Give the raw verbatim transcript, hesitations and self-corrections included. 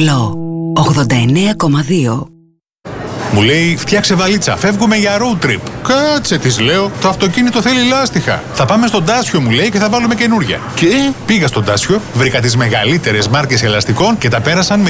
Γκλό ογδόντα εννέα κόμμα δύο. Μου λέει, φτιάξε βαλίτσα, φεύγουμε για road trip. Κάτσε, της λέω, το αυτοκίνητο θέλει λάστιχα. Θα πάμε στον Τάσιο, μου λέει, και θα βάλουμε καινούρια. Και πήγα στον Τάσιο, βρήκα τις μεγαλύτερες μάρκες ελαστικών και τα πέρασαν με